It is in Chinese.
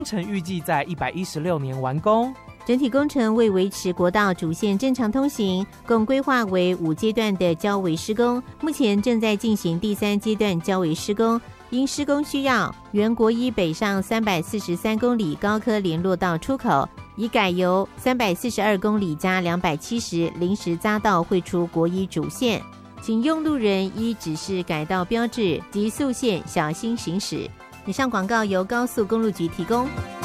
工程预计在116年完工。 整体工程为维持国道主线正常通行，共规划为5阶段的交维施工，目前正在进行第3阶段交维施工。因施工需要，原国一北上343公里高科联络道出口已改由342公里加270临时匝道汇出国一主线，请用路人依指示改道标志及速限小心行驶。以上广告由高速公路局提供。